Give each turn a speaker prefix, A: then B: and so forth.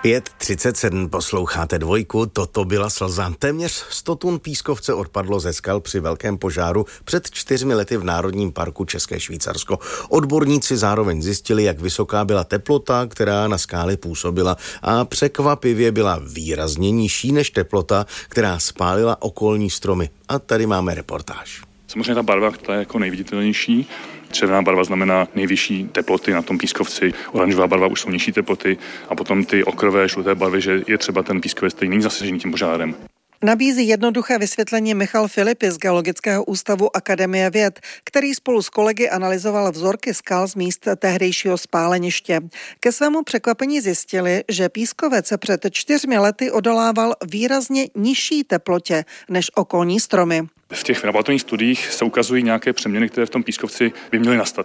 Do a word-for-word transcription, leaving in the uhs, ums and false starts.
A: pět třicet sedm posloucháte Dvojku, toto byla slza. Téměř sto tun pískovce odpadlo ze skal při velkém požáru před čtyřmi lety v Národním parku České Švýcarsko. Odborníci zároveň zjistili, jak vysoká byla teplota, která na skály působila, a překvapivě byla výrazně nižší než teplota, která spálila okolní stromy. A tady máme reportáž.
B: Samozřejmě ta barva, ta je jako nejviditelnější. Červená barva znamená nejvyšší teploty na tom pískovci, oranžová barva už jsou nižší teploty a potom ty okrové žluté barvy, že je třeba ten pískovec, který není zasažený tím požárem.
C: Nabízí jednoduché vysvětlení Michal Filipy z Geologického ústavu Akademie věd, který spolu s kolegy analyzoval vzorky skal z míst tehdejšího spáleniště. Ke svému překvapení zjistili, že pískovec před čtyřmi lety odolával výrazně nižší teplotě než okolní stromy.
B: V těch laboratorních studiích se ukazují nějaké přeměny, které v tom pískovci by měly nastat.